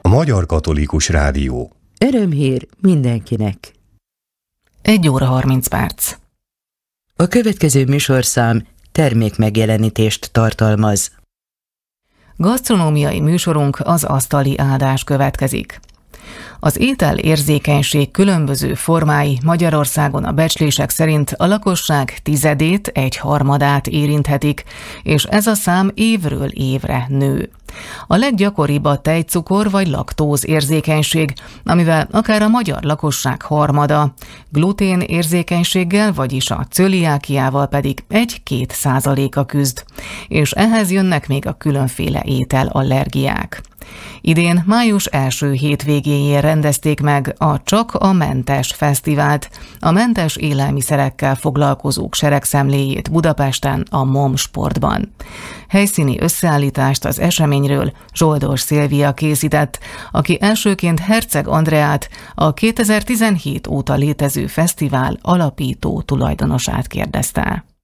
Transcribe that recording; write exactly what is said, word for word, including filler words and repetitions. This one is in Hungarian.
A Magyar Katolikus Rádió. Örömhír mindenkinek. egy óra harminc perc. A következő műsorszám termékmegjelenítést tartalmaz. Gasztronómiai műsorunk az asztali áldás következik. Az ételérzékenység különböző formái Magyarországon a becslések szerint a lakosság tizedét, egy harmadát érinthetik, és ez a szám évről évre nő. A leggyakoribb a tejcukor vagy laktóz érzékenység, amivel akár a magyar lakosság harmada, glutén érzékenységgel, vagyis a cöliákiával pedig egy-két százaléka küzd, és ehhez jönnek még a különféle ételallergiák. Idén május első hétvégéjén rendezték meg a Csak a Mentes Fesztivált, a mentes élelmiszerekkel foglalkozók seregszemléjét Budapesten a MOM Sportban. Helyszíni összeállítást az eseményről Zsoldos Szilvia készített, aki elsőként Herceg Andreát, a kétezer-tizenhét óta létező fesztivál alapító tulajdonosát kérdezte.